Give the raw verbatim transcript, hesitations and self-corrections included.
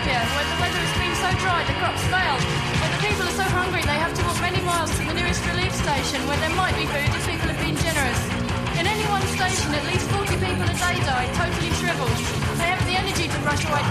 Ethiopia, where the weather has been so dry the crops fail, where the people are so hungry they have to walk many miles to the nearest relief station where there might be food if people have been generous. In any one station, at least forty people a day die, totally shrivelled. They have the energy to brush away